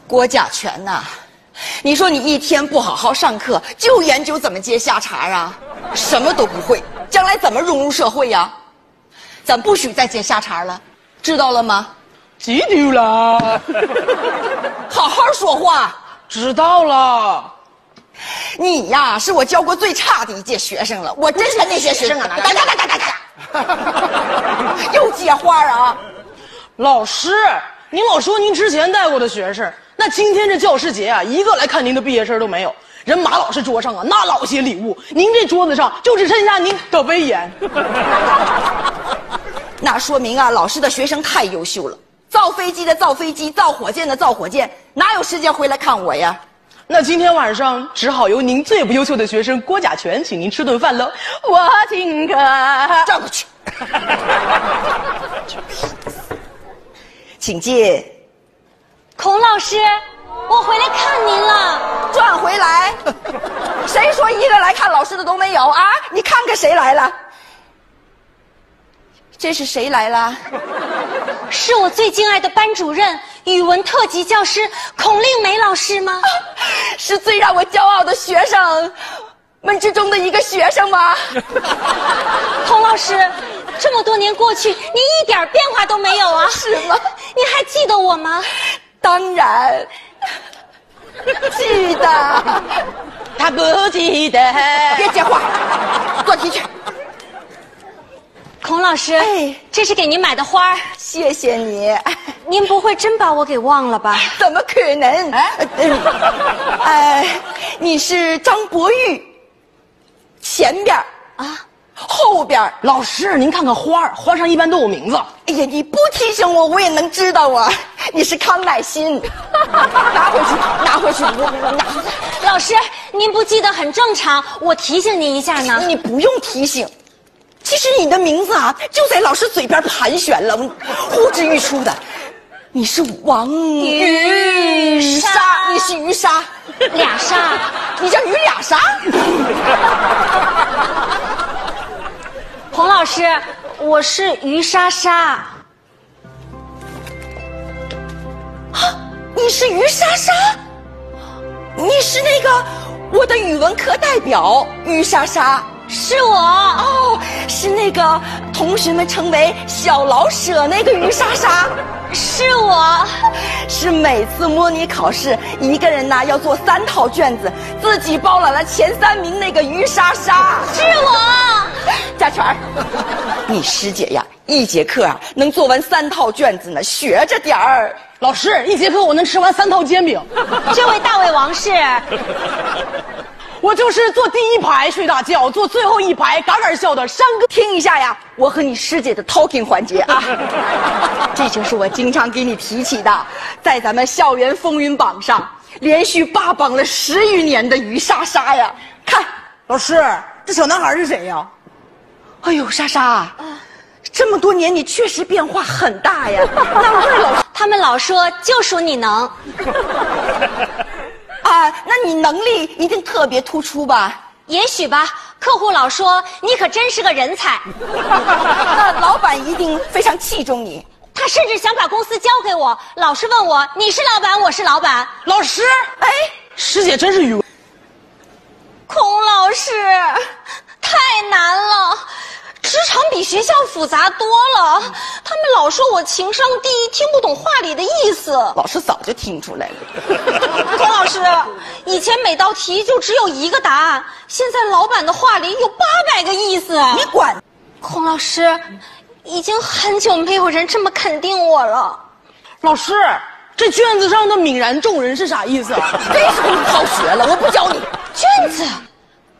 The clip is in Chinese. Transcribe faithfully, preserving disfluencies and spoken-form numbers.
郭甲醛呐、啊，你说你一天不好好上课，就研究怎么接下茬啊，什么都不会，将来怎么融入社会呀？咱不许再接下茬了，知道了吗？ 记住了。 好好说话。 知道了。 你呀，是我教过最差的一届学生了，我真恨那些学生啊！哒哒哒哒哒哒，又接话啊！ 老师，您老说您之前带过的学生，那今天这教师节啊，一个来看您的毕业生都没有。人马老师桌上啊，那老些礼物，您这桌子上就只剩下您的威严。 那说明啊，老师的学生太优秀了，造飞机的造飞机，造火箭的造火箭，哪有时间回来看我呀？ 那今天晚上只好由您最不优秀的学生郭甲醛请您吃顿饭喽。我听歌， 转过去。请进。 孔老师，我回来看您了。 转回来。谁说一个来看老师的都没有啊？你看看谁来了？这是谁来了？ 是我最敬爱的班主任，语文特级教师孔令梅老师吗？ 是最让我骄傲的学生们之中的一个学生吗？ 孔老师，这么多年过去，您一点变化都没有啊？ 是吗？ 您还记得我吗？ 当然记得。 他不记得。 别接话，做题去。 孔老师， 哎， 这是给您买的花儿， 谢谢你。 您不会真把我给忘了吧？ 怎么可能？哎，呃，呃你是张伯玉，前边啊，后边。 老师，您看看花儿，花上一般都有名字。 哎呀，你不提醒我，我也能知道啊。你是康乃馨，拿回去，拿回去，我拿回去。 老师，您不记得很正常，我提醒您一下呢。 你不用提醒。其实你的名字啊，就在老师嘴边盘旋了，呼之欲出的。你是王于莎， 你是于莎， 俩莎， 你叫于俩莎。 孔老师，我是于莎莎。 啊，你是于莎莎？你是那个我的语文课代表于莎莎。 是我哦，是那个同学们称为小老舍那个于莎莎。 是我， 是每次模拟考试一个人呢要做三套卷子，自己包揽了前三名那个于莎莎。 是我。 家全儿，你师姐呀，一节课啊能做完三套卷子呢，学着点儿。 老师，一节课我能吃完三套煎饼。 这位大胃王是。 我就是坐第一排睡大觉，坐最后一排嘎嘎笑的山哥。 听一下呀，我和你师姐的 talking 环节啊，这就是我经常给你提起的，在咱们校园风云榜上连续霸榜了十余年的于莎莎呀。看， 老师，这小男孩是谁呀？ 哎呦，莎莎，啊，这么多年你确实变化很大呀，难怪老师他们老说就属你能。 啊，那你能力一定特别突出吧？ 也许吧，客户老说你可真是个人才。 那老板一定非常器重你， 他甚至想把公司交给我，老是问我你是老板，我是老板。 老师， 哎， 师姐真是语文。 孔老师，太难了。职场比学校复杂多了，他们老说我情商低，听不懂话里的意思。 老师早就听出来了。 孔老师，以前每道题就只有一个答案，现在老板的话里有八百个意思。 你管？ 孔老师，已经很久没有人这么肯定我了。 老师，这卷子上的泯然众人是啥意思啊？ 这是不是逃学了？我不教你。 卷子。